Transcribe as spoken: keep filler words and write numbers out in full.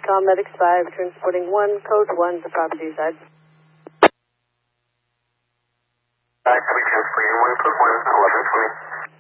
com Medics five, transporting one, code one to property side. Actually transporting one, code one, eleven twenty.